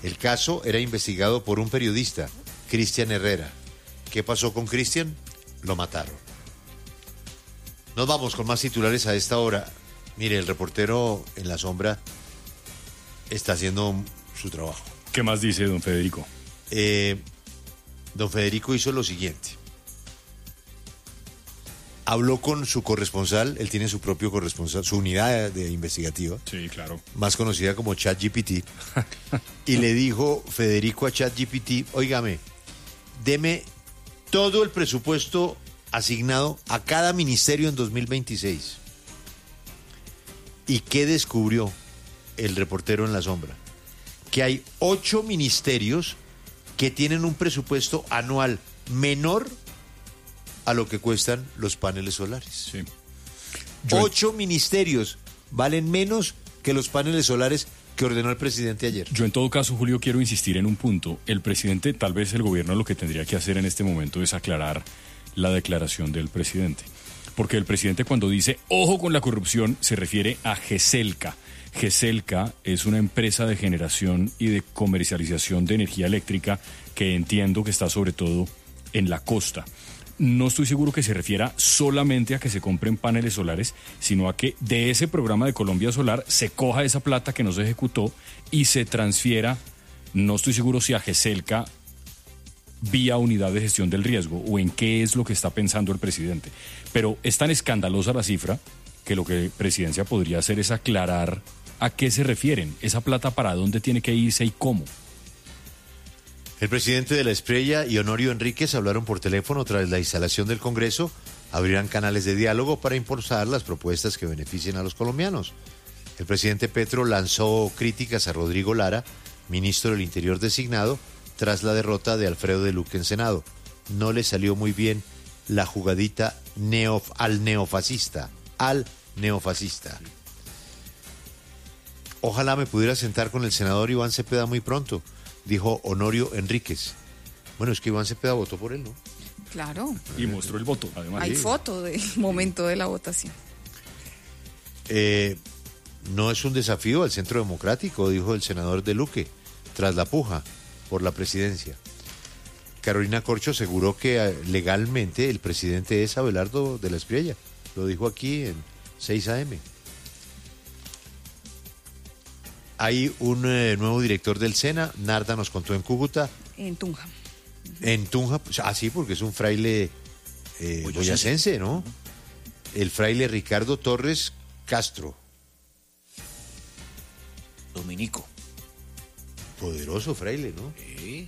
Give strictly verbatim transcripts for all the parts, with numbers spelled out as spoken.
El caso era investigado por un periodista, Cristian Herrera. ¿Qué pasó con Cristian? Lo mataron. Nos vamos con más titulares a esta hora. Mire, el reportero en la sombra está haciendo su trabajo. ¿Qué más dice don Federico? Eh, don Federico hizo lo siguiente. Habló con su corresponsal, él tiene su propio corresponsal, su unidad de investigativa. Sí, claro. Más conocida como ChatGPT. Y le dijo Federico a ChatGPT, óigame, deme todo el presupuesto asignado a cada ministerio en dos mil veintiséis. ¿Y qué descubrió el reportero en la sombra? Que hay ocho ministerios que tienen un presupuesto anual menor a lo que cuestan los paneles solares. Sí. Yo... Ocho ministerios valen menos que los paneles solares que ordenó el presidente ayer. Yo en todo caso, Julio, quiero insistir en un punto. El presidente, tal vez el gobierno lo que tendría que hacer en este momento es aclarar la declaración del presidente. Porque el presidente cuando dice ojo con la corrupción se refiere a GESELCA. GESELCA es una empresa de generación y de comercialización de energía eléctrica que entiendo que está sobre todo en la costa. No estoy seguro que se refiera solamente a que se compren paneles solares, sino a que de ese programa de Colombia Solar se coja esa plata que no se ejecutó y se transfiera, no estoy seguro si a GESELCA vía unidad de gestión del riesgo o en qué es lo que está pensando el presidente. Pero es tan escandalosa la cifra que lo que Presidencia podría hacer es aclarar a qué se refieren, esa plata para dónde tiene que irse y cómo. El presidente de La Espriella y Honorio Enríquez hablaron por teléfono tras la instalación del Congreso. Abrirán canales de diálogo para impulsar las propuestas que beneficien a los colombianos. El presidente Petro lanzó críticas a Rodrigo Lara, ministro del Interior designado, tras la derrota de Alfredo de Luque en Senado. No le salió muy bien la jugadita neof, al neofascista, al neofascista. Ojalá me pudiera sentar con el senador Iván Cepeda muy pronto, dijo Honorio Enríquez. Bueno, es que Iván Cepeda votó por él, ¿no? Claro. Y mostró el voto, además. Hay sí. foto del momento de la votación. Eh, no es un desafío al centro democrático, dijo el senador de Luque, tras la puja por la presidencia. Carolina Corcho aseguró que legalmente el presidente es Abelardo de la Espriella. Lo dijo aquí en seis A M. Hay un eh, nuevo director del SENA, Narda nos contó en Cúcuta. En Tunja. En Tunja, pues, ah, sí, porque es un fraile eh, boyacense, ¿no? Uh-huh. El fraile Ricardo Torres Castro. Dominico. Poderoso fraile, ¿no? Sí.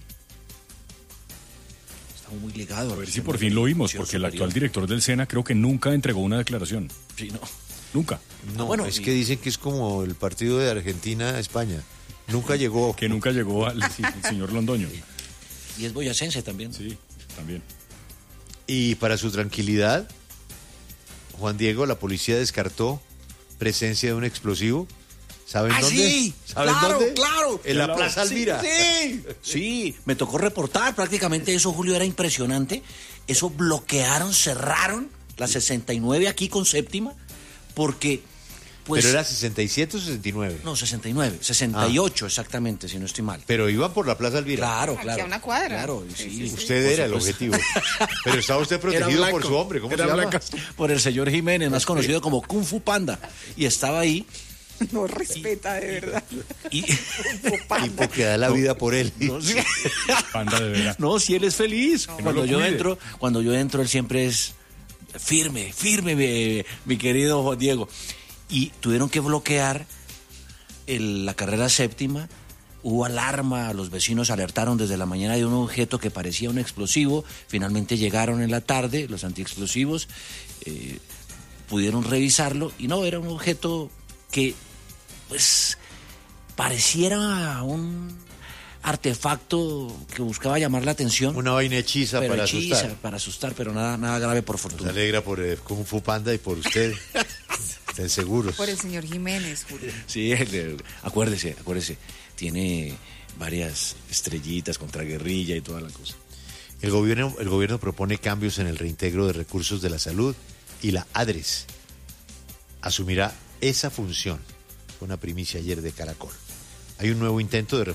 Está muy ligado. A ver si por fin lo vimos, porque el actual director del SENA creo que nunca entregó una declaración. Sí, no. Nunca. No, ah, bueno, es y... que dicen que es como el partido de Argentina a España. Nunca llegó. Que nunca llegó al sí, el señor Londoño. Y es boyacense también. Sí, también. Y para su tranquilidad, Juan Diego, la policía descartó presencia de un explosivo. ¿Saben ah, dónde? Sí, ¿Saben claro, dónde? claro. En la Plaza Alvira. Sí, sí, sí, me tocó reportar prácticamente eso, Julio, era impresionante. Eso bloquearon, cerraron la sesenta y nueve aquí con séptima, porque... Pues, ¿pero era sesenta y siete o sesenta y nueve? No, sesenta y nueve, sesenta y ocho ah. exactamente, si no estoy mal. Pero iban por la Plaza Alvira. Claro, Aquí claro. a una cuadra. Claro, sí, sí, sí. Usted era el objetivo. Pero estaba usted protegido por su hombre, ¿cómo era se llama? Blanca, por el señor Jiménez, más conocido como Kung Fu Panda. Y estaba ahí. No respeta, de verdad. Y, tipo que da la vida por él. No, sí. Panda de verdad. No, si él es feliz. No, cuando no yo cuide. entro, cuando yo entro, él siempre es firme, firme, mi, mi querido Juan Diego. Y tuvieron que bloquear el, la carrera séptima. Hubo alarma, los vecinos alertaron desde la mañana de un objeto que parecía un explosivo. Finalmente llegaron en la tarde los antiexplosivos, eh, pudieron revisarlo y no, era un objeto que pues pareciera un artefacto que buscaba llamar la atención. Una vaina hechiza pero para hechiza, asustar. para asustar, pero nada, nada grave por fortuna. Nos alegra por el Kung Fu Panda y por usted. Estén seguros. Por el señor Jiménez, Julio. Sí, acuérdese, acuérdese. Tiene varias estrellitas contra guerrilla y toda la cosa. El gobierno, el gobierno propone cambios en el reintegro de recursos de la salud y la ADRES asumirá esa función. Fue una primicia ayer de Caracol. Hay un nuevo intento de